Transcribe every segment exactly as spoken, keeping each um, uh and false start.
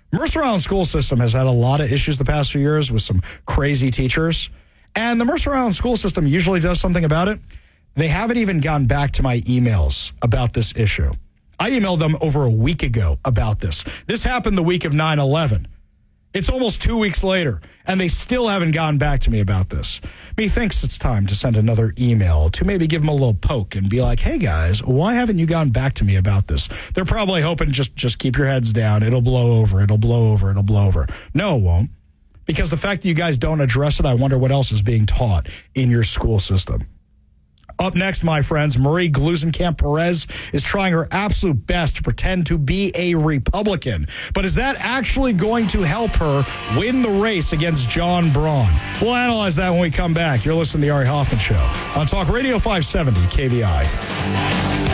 Mercer Island school system has had a lot of issues the past few years with some crazy teachers. And the Mercer Island school system usually does something about it. They haven't even gotten back to my emails about this issue. I emailed them over a week ago about this. This happened the week of nine eleven. It's almost two weeks later, and they still haven't gotten back to me about this. Methinks it's time to send another email to maybe give them a little poke and be like, hey, guys, why haven't you gotten back to me about this? They're probably hoping just, just keep your heads down. It'll blow over. It'll blow over. It'll blow over. No, it won't. Because the fact that you guys don't address it, I wonder what else is being taught in your school system. Up next, my friends, Marie Gluesenkamp-Perez is trying her absolute best to pretend to be a Republican. But is that actually going to help her win the race against John Braun? We'll analyze that when we come back. You're listening to The Ari Hoffman Show on Talk Radio five seventy K V I.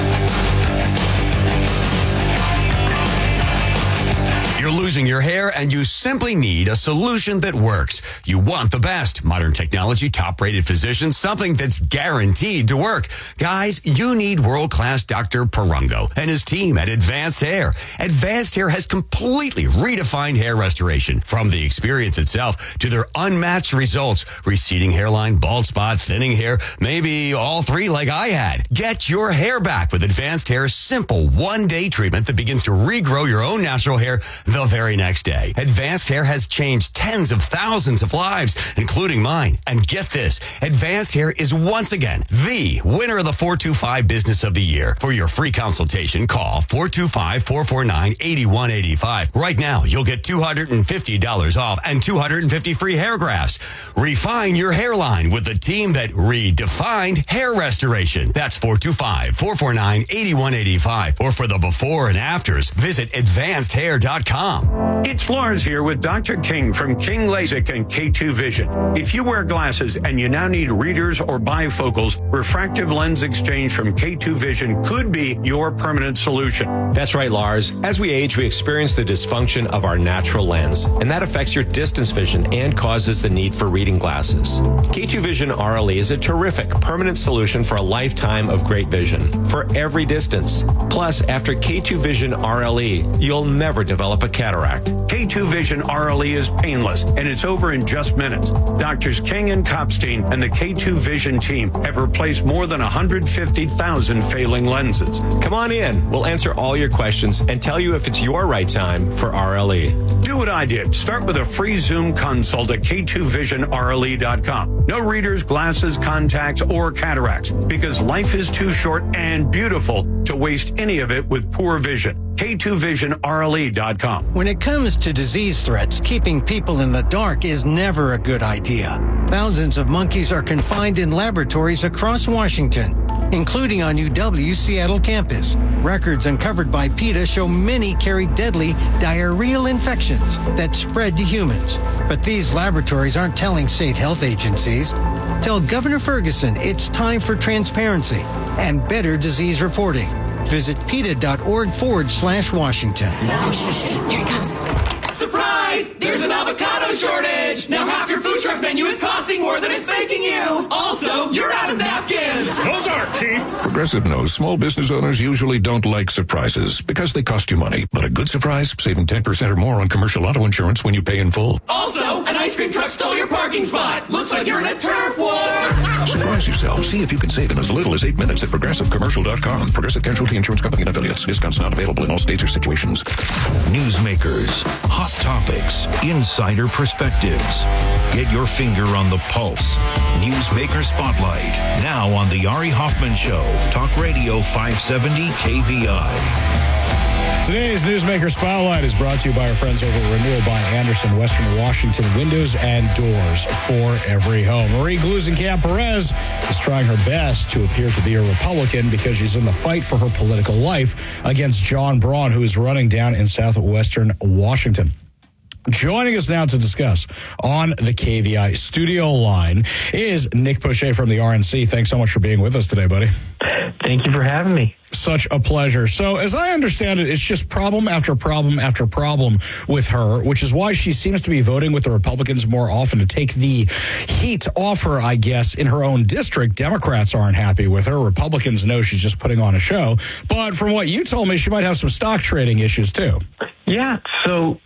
You're losing your hair and you simply need a solution that works. You want the best. Modern technology, top-rated physicians, something that's guaranteed to work. Guys, you need world-class Doctor Perungo and his team at Advanced Hair. Advanced Hair has completely redefined hair restoration. From the experience itself to their unmatched results. Receding hairline, bald spot, thinning hair, maybe all three like I had. Get your hair back with Advanced Hair's simple one-day treatment that begins to regrow your own natural hair the very next day. Advanced Hair has changed tens of thousands of lives, including mine. And get this, Advanced Hair is once again the winner of the four two five Business of the Year. For your free consultation, call four two five, four four nine, eight one eight five. Right now, you'll get two hundred fifty dollars off and two hundred fifty free hair grafts. Refine your hairline with the team that redefined hair restoration. That's four two five, four four nine, eight one eight five. Or for the before and afters, visit advanced hair dot com. It's Lars here with Doctor King from King LASIK and K two Vision. If you wear glasses and you now need readers or bifocals, refractive lens exchange from K two Vision could be your permanent solution. That's right, Lars. As we age, we experience the dysfunction of our natural lens, and that affects your distance vision and causes the need for reading glasses. K two Vision R L E is a terrific permanent solution for a lifetime of great vision for every distance. Plus, after K two Vision R L E, you'll never develop a cataract. K two Vision R L E is painless, and it's over in just minutes. Doctors King and Kopstein and the K two Vision team have replaced more than one hundred fifty thousand failing lenses. Come on in. We'll answer all your questions and tell you if it's your right time for R L E. Do what I did. Start with a free Zoom consult at K two vision R L E dot com. No readers, glasses, contacts, or cataracts, because life is too short and beautiful to waste any of it with poor vision. K two vision R L E dot com. When it comes to disease threats, keeping people in the dark is never a good idea. Thousands of monkeys are confined in laboratories across Washington, including on U W's Seattle campus. Records uncovered by PETA show many carry deadly diarrheal infections that spread to humans. But these laboratories aren't telling state health agencies. Tell Governor Ferguson it's time for transparency and better disease reporting. Visit PETA.org forward slash Washington. Here it comes. Surprise! There's an avocado shortage! Now half your food truck menu is costing more than it's making you! Also, you're out of napkins! Those aren't cheap! Progressive knows small business owners usually don't like surprises because they cost you money. But a good surprise, saving ten percent or more on commercial auto insurance when you pay in full. Also, an ice cream truck stole your parking spot! Looks like you're in a turf war! Surprise yourself. See if you can save in as little as eight minutes at progressive commercial dot com. Progressive Casualty Insurance Company and affiliates. Discounts not available in all states or situations. Newsmakers, hot topics, insider perspectives. Get your finger on the pulse. Newsmaker Spotlight. Now on The Ari Hoffman Show. Talk Radio five seventy K V I. Today's Newsmaker Spotlight is brought to you by our friends over at Renewal by Andersen, Western Washington. Windows and doors for every home. Marie Gluesenkamp-Perez is trying her best to appear to be a Republican because she's in the fight for her political life against John Braun, who is running down in southwestern Washington. Joining us now to discuss on the K V I studio line is Nick Poche from the R N C. Thanks so much for being with us today, buddy. Thank you for having me. Such a pleasure. So as I understand it, it's just problem after problem after problem with her, which is why she seems to be voting with the Republicans more often to take the heat off her, I guess, in her own district. Democrats aren't happy with her. Republicans know she's just putting on a show. But from what you told me, she might have some stock trading issues, too. Yeah, so